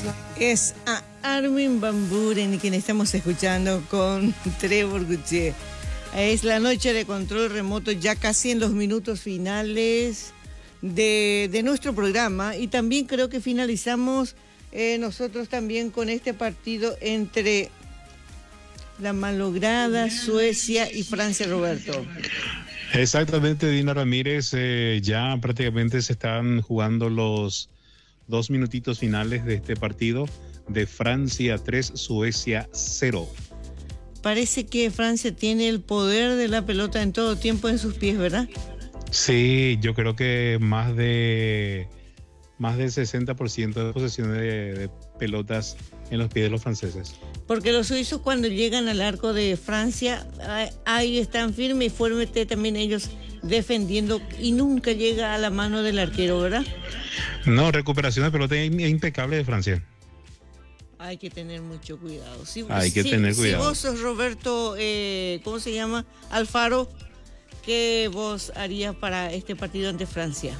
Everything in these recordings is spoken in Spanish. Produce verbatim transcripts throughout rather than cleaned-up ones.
Es a Armin van Buuren quien estamos escuchando con Trevor Gutierrez. Es la noche de control remoto, ya casi en los minutos finales de, de nuestro programa, y también creo que finalizamos eh, nosotros también con este partido entre la malograda Suecia y Francia, Roberto. Exactamente, Dina Ramírez, eh, ya prácticamente se están jugando los dos minutitos finales de este partido de Francia tres, Suecia cero. Parece que Francia tiene el poder de la pelota en todo tiempo en sus pies, ¿verdad? Sí, yo creo que más de más del sesenta por ciento de posesión de, de pelotas en los pies de los franceses. Porque los suizos cuando llegan al arco de Francia, ahí están firmes y fuertes también ellos defendiendo, y nunca llega a la mano del arquero, ¿verdad? No, recuperación de pelota impecable de Francia. Hay que tener mucho cuidado. Si, Hay que si, tener cuidado. Si vos sos Roberto, eh, ¿cómo se llama? Alfaro, ¿qué vos harías para este partido ante Francia?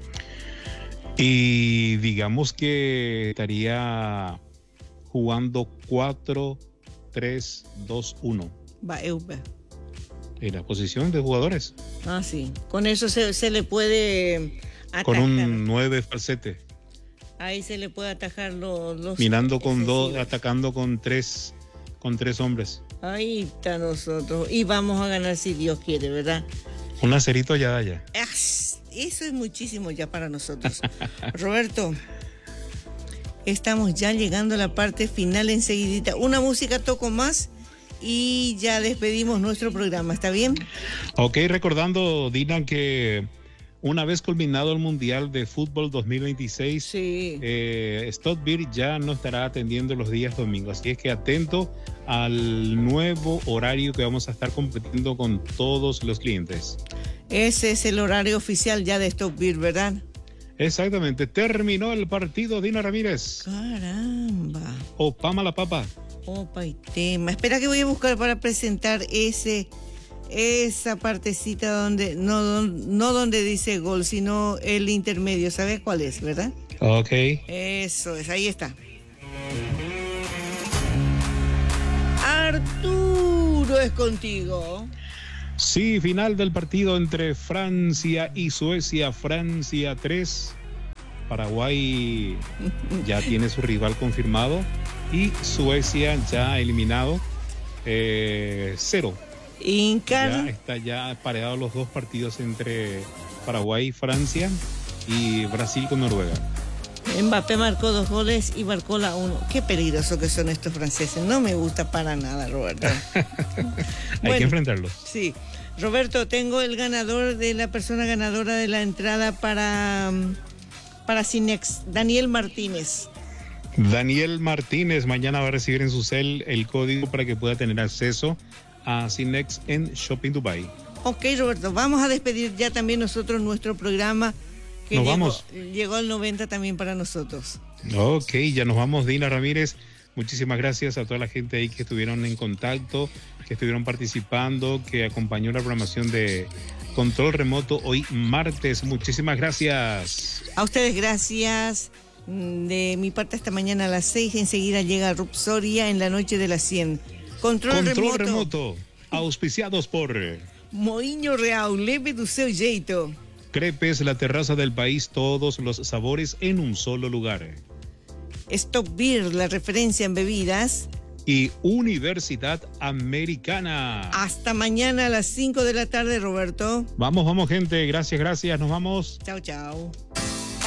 Y digamos que estaría jugando cuatro tres dos uno. Va, Eupa. En la posición de jugadores. Ah, sí. Con eso se, se le puede atajar. Con un nueve falsete. Ahí se le puede atajar los... los Mirando con dos, atacando con tres, con tres hombres. Ahí está nosotros. Y vamos a ganar si Dios quiere, ¿verdad? Un acerito ya da ya. Eso es muchísimo ya para nosotros. Roberto, estamos ya llegando a la parte final enseguidita. Una música toco más y ya despedimos nuestro programa, ¿está bien? Ok, recordando, Dina, que una vez culminado el Mundial de Fútbol dos mil veintiséis, sí. eh, Stotbeer ya no estará atendiendo los días domingos. Así es que atento al nuevo horario que vamos a estar compitiendo con todos los clientes. Ese es el horario oficial ya de Stotbeer, ¿verdad? Exactamente. Terminó el partido, Dina Ramírez. Caramba. Opama la papa. Opa y tema. Espera que voy a buscar para presentar ese... esa partecita donde no, no donde dice gol, sino el intermedio. ¿Sabes cuál es, verdad? Ok. Eso es, ahí está. Arturo, es contigo. Sí, final del partido entre Francia y Suecia. Francia tres. Paraguay ya tiene su rival confirmado. Y Suecia ya eliminado. Eh, cero. Incar. Ya está ya apareados los dos partidos entre Paraguay y Francia y Brasil con Noruega. Mbappé marcó dos goles y marcó la uno. Qué peligroso que son estos franceses. No me gusta para nada, Roberto. Hay bueno, que enfrentarlos. Sí. Roberto, tengo el ganador de la persona ganadora de la entrada para, para Cinex, Daniel Martínez. Daniel Martínez mañana va a recibir en su cel el código para que pueda tener acceso a Cinex en Shopping Dubai. Ok, Roberto, vamos a despedir ya también nosotros nuestro programa. Que nos llegó, vamos. Llegó al noventa también para nosotros. Ok, ya nos vamos, Dina Ramírez. Muchísimas gracias a toda la gente ahí que estuvieron en contacto, que estuvieron participando, que acompañó la programación de Control Remoto hoy martes. Muchísimas gracias. A ustedes gracias. De mi parte hasta mañana a las seis. Enseguida llega Rupsoria en la noche de las cien. Control, Control remoto. remoto, auspiciados por Moinho Real, leve do seu jeito. Crepes, la terraza del país, todos los sabores en un solo lugar. Stotbeer, la referencia en bebidas. Y Universidad Americana. Hasta mañana a las cinco de la tarde, Roberto. Vamos, vamos, gente. Gracias, gracias. Nos vamos. Chao, chao.